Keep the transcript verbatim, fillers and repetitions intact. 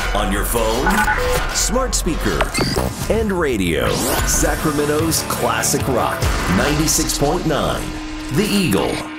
On your phone, smart speaker, and radio. Sacramento's classic rock, ninety-six point nine. The Eagle.